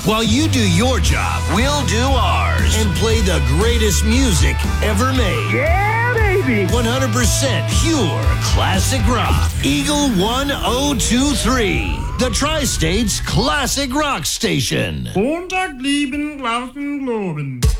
While you do your job, we'll do ours and play the greatest music ever made. Yeah, baby. 100% pure classic rock. Eagle 1023, the Tri-State's classic rock station. Montag, lieben, Glauben, Globen.